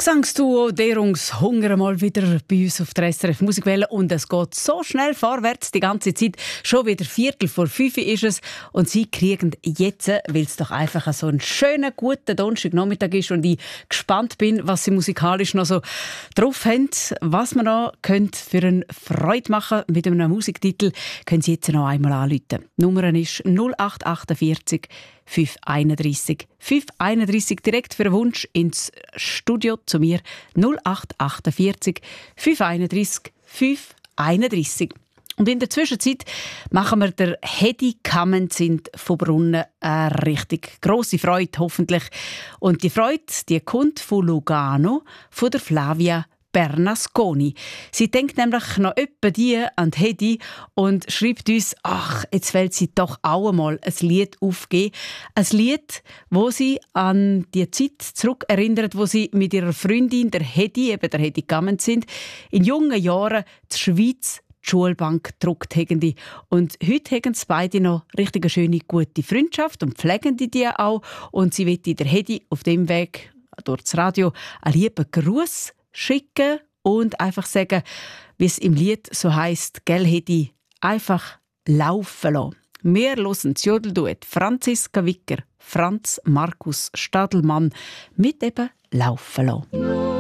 Gesangsduo Derungshunger mal wieder bei uns auf der SRF Musikwelle und es geht so schnell vorwärts die ganze Zeit. Schon wieder 4:45 ist es und Sie kriegen jetzt, weil es doch einfach so ein schöner, guter Donnerstagnachmittag ist und ich gespannt bin, was Sie musikalisch noch so drauf haben, was man noch für eine Freude machen mit einem Musiktitel, können Sie jetzt noch einmal anrufen. Die Nummer ist 0848 531 531 direkt für einen Wunsch ins Studio zu mir 0848 531 531. Und in der Zwischenzeit machen wir der Hedi Kammenzind von Brunnen eine richtig grosse Freude, hoffentlich. Und die Freude, die kommt von Lugano, von der Flavia Bernasconi. Sie denkt nämlich noch etwa die an die Hedi und schreibt uns, ach, jetzt will sie doch auch einmal ein Lied aufgeben. Ein Lied, wo sie an die Zeit zurückerinnert, wo sie mit ihrer Freundin, der Hedi, eben der Hedi Kammenzind, in jungen Jahren die Schweiz die Schulbank gedruckt haben. Und heute haben sie beide noch richtig eine schöne, gute Freundschaft und pflegen die auch. Und sie will der Hedi auf dem Weg durch das Radio einen lieben Gruß schicken und einfach sagen, wie es im Lied so heisst, gell Hedi, einfach laufen lassen. Wir hören das Jodelduett Franziska Wicker, Franz Markus Stadelmann mit eben «Laufen lassen».